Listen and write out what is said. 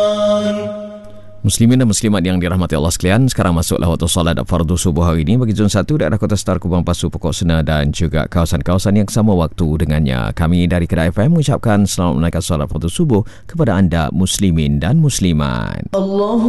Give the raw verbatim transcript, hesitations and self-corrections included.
Muslimin dan muslimat yang dirahmati Allah sekalian, sekarang masuklah waktu solat fardu subuh hari ini bagi Zon satu daerah Kota Star, Kubang Pasu, Pokok Sena dan juga kawasan-kawasan yang sama waktu dengannya. Kami dari Kedah F M mengucapkan selamat menunaikan solat fardu subuh kepada anda muslimin dan muslimat. Allah